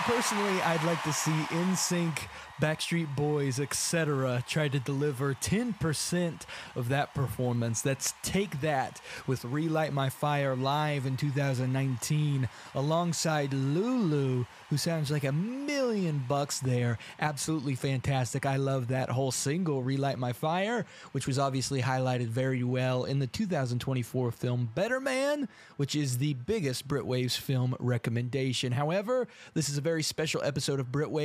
Personally, I'd like to see NSYNC, Backstreet Boys, etc. try to deliver 10% of that performance. Let's take that with Relight My Fire live in 2019 alongside Lulu, who sounds like $1,000,000 there. Absolutely fantastic. I love that whole single, Relight My Fire, which was obviously highlighted very well in the 2024 film Better Man, which is the biggest Britwaves film recommendation. However, this is a very special episode of Britwaves